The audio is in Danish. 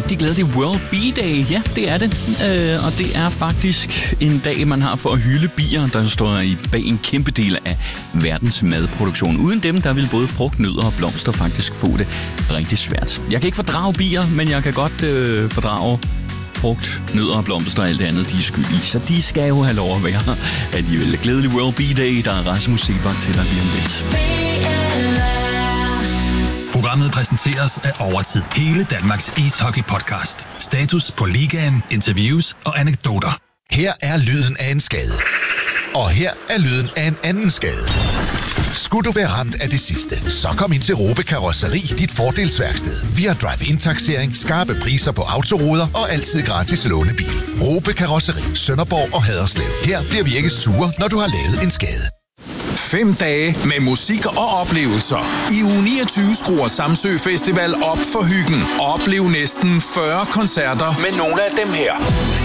rigtig glædelig World Bee Day. Ja, det er det. Og det er faktisk en dag, man har for at hylde bier, der står bag en kæmpe del af verdens madproduktion. Uden dem, der vil både frugt, nødder og blomster faktisk få det rigtig svært. Jeg kan ikke fordrage bier, men jeg kan godt fordrage frugt, nødder og blomster og alt det andet, de er skyld i. Så de skal jo have lov at være alligevel. Glædelig World Bee Day, der er Rasmus Seebach til dig lige om lidt. Programmet præsenteres af Overtid. Hele Danmarks ishockey-podcast. Status på ligaen, interviews og anekdoter. Her er lyden af en skade. Og her er lyden af en anden skade. Skulle du være ramt af det sidste, så kom ind til Robe Karosseri, dit fordelsværksted. Vi har drive-in-taksering, skarpe priser på autoruder og altid gratis lånebil. Robe Karosseri, Sønderborg og Haderslev. Her bliver vi ikke sure, når du har lavet en skade. 5 dage med musik og oplevelser. I uge 29 skruer Samsø Festival op for hyggen. Oplev næsten 40 koncerter med nogle af dem her.